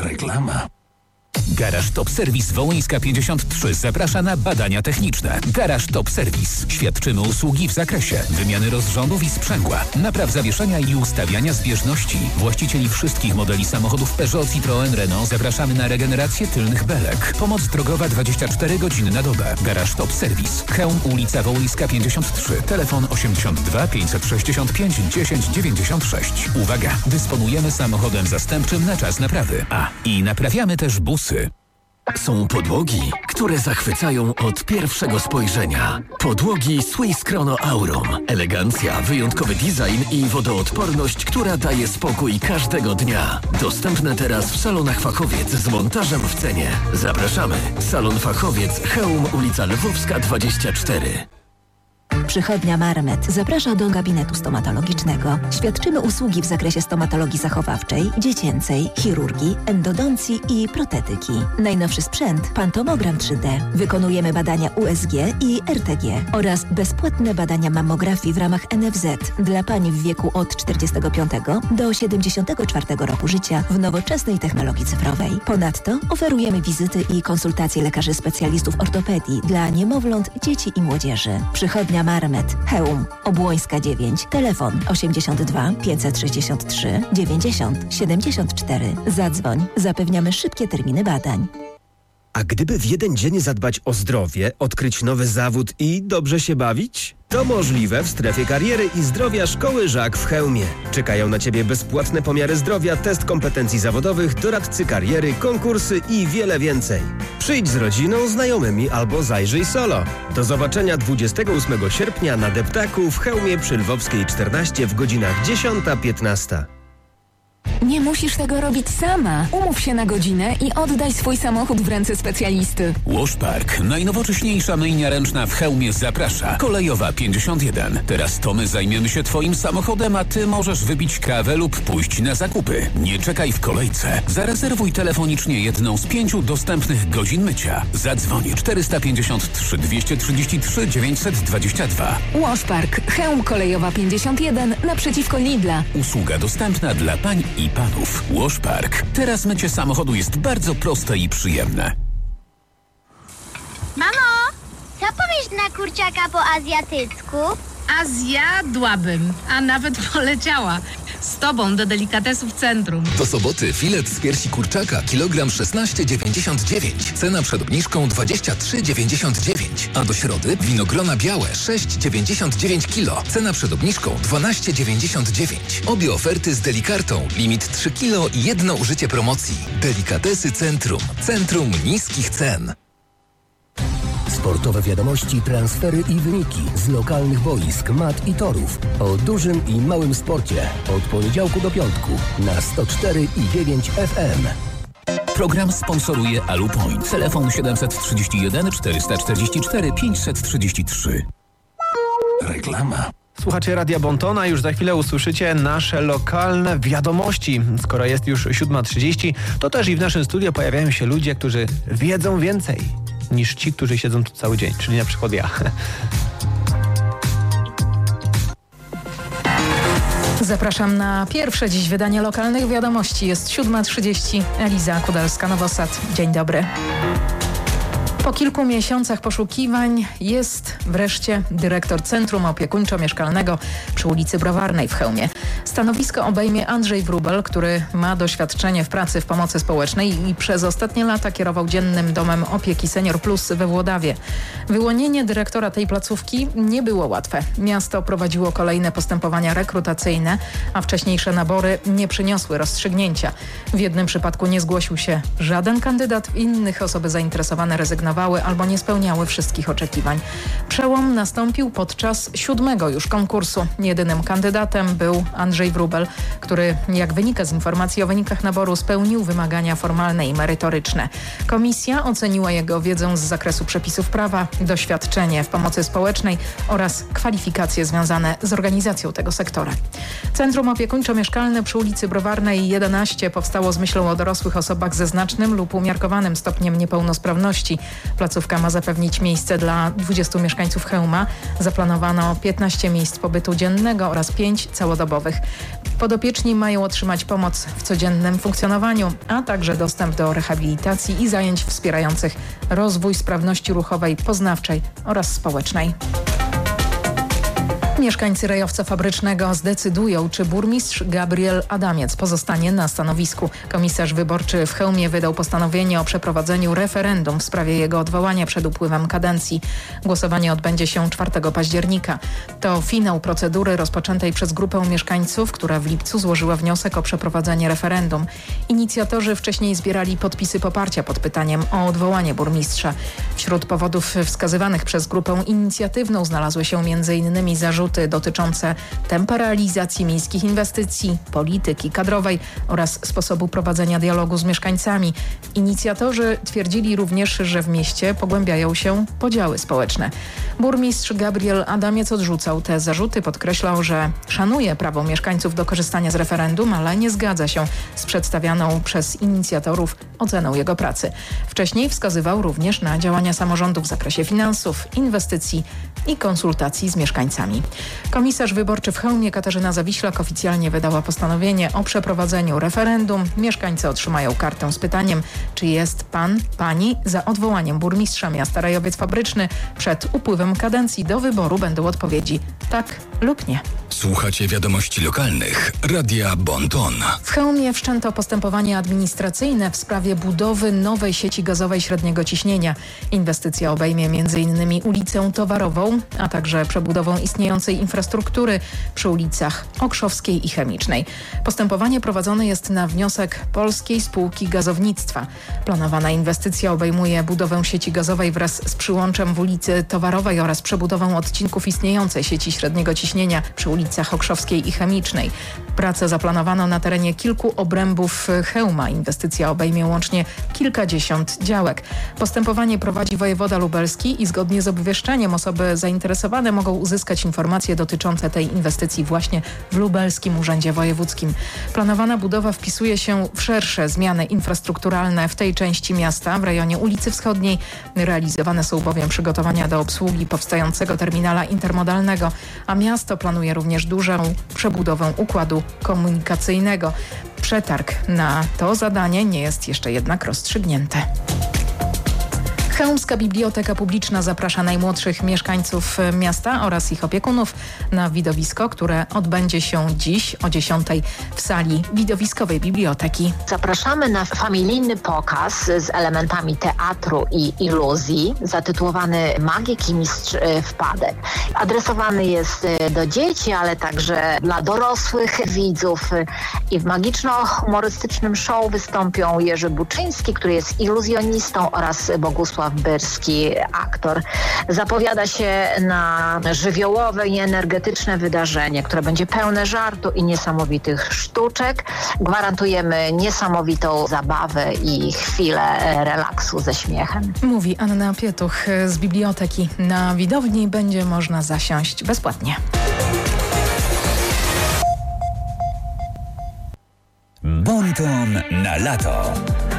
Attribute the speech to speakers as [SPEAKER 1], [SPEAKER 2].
[SPEAKER 1] Reklama. Garaż Top Service Wołyńska 53 zaprasza na badania techniczne. Garaż Top Service. Świadczymy usługi w zakresie wymiany rozrządów i sprzęgła, napraw zawieszenia i ustawiania zbieżności. Właścicieli wszystkich modeli samochodów Peugeot, Citroën, Renault zapraszamy na regenerację tylnych belek. Pomoc drogowa 24 godziny na dobę. Garaż Top Service. Chełm, ulica Wołyńska 53. Telefon 82 565 10 96. Uwaga! Dysponujemy samochodem zastępczym na czas naprawy. I naprawiamy też busy.
[SPEAKER 2] Są podłogi, które zachwycają od pierwszego spojrzenia. Podłogi Swiss Chrono Aurum. Elegancja, wyjątkowy design i wodoodporność, która daje spokój każdego dnia. Dostępne teraz w salonach Fachowiec z montażem w cenie. Zapraszamy. Salon Fachowiec, Chełm, ulica Lwowska 24.
[SPEAKER 3] Przychodnia Marmet zaprasza do gabinetu stomatologicznego. Świadczymy usługi w zakresie stomatologii zachowawczej, dziecięcej, chirurgii, endodoncji i protetyki. Najnowszy sprzęt, pantomogram 3D. Wykonujemy badania USG i RTG oraz bezpłatne badania mammografii w ramach NFZ dla pań w wieku od 45 do 74 roku życia w nowoczesnej technologii cyfrowej. Ponadto oferujemy wizyty i konsultacje lekarzy specjalistów ortopedii dla niemowląt, dzieci i młodzieży. Przychodnia Marmet, Chełm, Obłońska 9, telefon 82 563 90 74. Zadzwoń, zapewniamy szybkie terminy badań.
[SPEAKER 4] A gdyby w jeden dzień zadbać o zdrowie, odkryć nowy zawód i dobrze się bawić? To możliwe w strefie kariery i zdrowia Szkoły Żak w Chełmie. Czekają na Ciebie bezpłatne pomiary zdrowia, test kompetencji zawodowych, doradcy kariery, konkursy i wiele więcej. Przyjdź z rodziną, znajomymi albo zajrzyj solo. Do zobaczenia 28 sierpnia na Deptaku w Chełmie przy Lwowskiej 14 w godzinach 10-15.
[SPEAKER 5] Nie musisz tego robić sama. Umów się na godzinę i oddaj swój samochód w ręce specjalisty.
[SPEAKER 1] Washpark, najnowocześniejsza myjnia ręczna w Chełmie zaprasza. Kolejowa 51. Teraz to my zajmiemy się Twoim samochodem, a Ty możesz wypić kawę lub pójść na zakupy. Nie czekaj w kolejce. Zarezerwuj telefonicznie jedną z 5 dostępnych godzin mycia. Zadzwoń 453 233 922.
[SPEAKER 5] Washpark, Chełm, Kolejowa 51 naprzeciwko Lidla.
[SPEAKER 1] Usługa dostępna dla pań i panów. Washpark. Teraz mycie samochodu jest bardzo proste i przyjemne.
[SPEAKER 6] Mamo, co powiesz na kurczaka po azjatycku?
[SPEAKER 7] A zjadłabym, a nawet poleciała. Z tobą do delikatesów centrum.
[SPEAKER 8] Do soboty filet z piersi kurczaka kilogram 16,99. Cena przed obniżką 23,99. A do środy winogrona białe 6,99 kg. Cena przed obniżką 12,99. Obie oferty z Delikartą. Limit 3 kg i jedno użycie promocji. Delikatesy Centrum. Centrum niskich cen.
[SPEAKER 9] Sportowe wiadomości, transfery i wyniki z lokalnych boisk, mat i torów. O dużym i małym sporcie. Od poniedziałku do piątku na 104,9 FM.
[SPEAKER 1] Program sponsoruje Alupoint. Telefon 731 444 533. Reklama.
[SPEAKER 10] Słuchacie Radia Bontona, już za chwilę usłyszycie nasze lokalne wiadomości. Skoro jest już 7:30, to też i w naszym studio pojawiają się ludzie, którzy wiedzą więcej niż ci, którzy siedzą tu cały dzień, czyli na przykład ja.
[SPEAKER 11] Zapraszam na pierwsze dziś wydanie lokalnych wiadomości. Jest 7:30. Eliza Kudalska-Nowosad. Dzień dobry. Po kilku miesiącach poszukiwań jest wreszcie dyrektor Centrum Opiekuńczo-Mieszkalnego przy ulicy Browarnej w Chełmie. Stanowisko obejmie Andrzej Wróbel, który ma doświadczenie w pracy w pomocy społecznej i przez ostatnie lata kierował Dziennym Domem Opieki Senior Plus we Włodawie. Wyłonienie dyrektora tej placówki nie było łatwe. Miasto prowadziło kolejne postępowania rekrutacyjne, a wcześniejsze nabory nie przyniosły rozstrzygnięcia. W jednym przypadku nie zgłosił się żaden kandydat, w innych osoby zainteresowane rezygnowały albo nie spełniały wszystkich oczekiwań. Przełom nastąpił podczas 7. już konkursu. Jedynym kandydatem był Andrzej Wróbel, który, jak wynika z informacji o wynikach naboru, spełnił wymagania formalne i merytoryczne. Komisja oceniła jego wiedzę z zakresu przepisów prawa, doświadczenie w pomocy społecznej oraz kwalifikacje związane z organizacją tego sektora. Centrum Opiekuńczo-Mieszkalne przy ulicy Browarnej 11 powstało z myślą o dorosłych osobach ze znacznym lub umiarkowanym stopniem niepełnosprawności. Placówka ma zapewnić miejsce dla 20 mieszkańców Chełma. Zaplanowano 15 miejsc pobytu dziennego oraz 5 całodobowych. Podopieczni mają otrzymać pomoc w codziennym funkcjonowaniu, a także dostęp do rehabilitacji i zajęć wspierających rozwój sprawności ruchowej, poznawczej oraz społecznej. Mieszkańcy Rejowca Fabrycznego zdecydują, czy burmistrz Gabriel Adamiec pozostanie na stanowisku. Komisarz wyborczy w Chełmie wydał postanowienie o przeprowadzeniu referendum w sprawie jego odwołania przed upływem kadencji. Głosowanie odbędzie się 4 października. To finał procedury rozpoczętej przez grupę mieszkańców, która w lipcu złożyła wniosek o przeprowadzenie referendum. Inicjatorzy wcześniej zbierali podpisy poparcia pod pytaniem o odwołanie burmistrza. Wśród powodów wskazywanych przez grupę inicjatywną znalazły się m.in. zarzuty dotyczące tempa realizacji miejskich inwestycji, polityki kadrowej oraz sposobu prowadzenia dialogu z mieszkańcami. Inicjatorzy twierdzili również, że w mieście pogłębiają się podziały społeczne. Burmistrz Gabriel Adamiec odrzucał te zarzuty, podkreślał, że szanuje prawo mieszkańców do korzystania z referendum, ale nie zgadza się z przedstawianą przez inicjatorów oceną jego pracy. Wcześniej wskazywał również na działania samorządu w zakresie finansów, inwestycji i konsultacji z mieszkańcami. Komisarz wyborczy w Chełmie Katarzyna Zawiślak oficjalnie wydała postanowienie o przeprowadzeniu referendum. Mieszkańcy otrzymają kartę z pytaniem, czy jest pani za odwołaniem burmistrza miasta Rejowiec Fabryczny. Przed upływem kadencji do wyboru będą odpowiedzi tak lub nie.
[SPEAKER 8] Słuchacie wiadomości lokalnych Radia Bon Ton.
[SPEAKER 11] W Chełmie wszczęto postępowanie administracyjne w sprawie budowy nowej sieci gazowej średniego ciśnienia. Inwestycja obejmie m.in. ulicę Towarową, a także przebudową istniejącej infrastruktury przy ulicach Okrzowskiej i Chemicznej. Postępowanie prowadzone jest na wniosek Polskiej Spółki Gazownictwa. Planowana inwestycja obejmuje budowę sieci gazowej wraz z przyłączem w ulicy Towarowej oraz przebudową odcinków istniejącej sieci średniego ciśnienia przy ulicach Okrzowskiej i Chemicznej. Pracę zaplanowano na terenie kilku obrębów Chełma. Inwestycja obejmie łącznie kilkadziesiąt działek. Postępowanie prowadzi wojewoda lubelski i zgodnie z obwieszczeniem osoby zainteresowane mogą uzyskać informacje dotyczące tej inwestycji właśnie w Lubelskim Urzędzie Wojewódzkim. Planowana budowa wpisuje się w szersze zmiany infrastrukturalne w tej części miasta, w rejonie ulicy Wschodniej. Realizowane są bowiem przygotowania do obsługi powstającego terminala intermodalnego, a miasto planuje również dużą przebudowę układu komunikacyjnego. Przetarg na to zadanie nie jest jeszcze jednak rozstrzygnięty. Chełmska Biblioteka Publiczna zaprasza najmłodszych mieszkańców miasta oraz ich opiekunów na widowisko, które odbędzie się dziś o 10:00 w sali widowiskowej biblioteki.
[SPEAKER 12] Zapraszamy na familijny pokaz z elementami teatru i iluzji zatytułowany Magik i Mistrz Wpadek. Adresowany jest do dzieci, ale także dla dorosłych widzów i w magiczno-humorystycznym show wystąpią Jerzy Buczyński, który jest iluzjonistą, oraz Bogusław Byrski, aktor. Zapowiada się na żywiołowe i energetyczne wydarzenie, które będzie pełne żartu i niesamowitych sztuczek. Gwarantujemy niesamowitą zabawę i chwilę relaksu ze śmiechem.
[SPEAKER 11] Mówi Anna Pietuch z biblioteki. Na widowni będzie można zasiąść bezpłatnie.
[SPEAKER 1] Bon Ton na lato.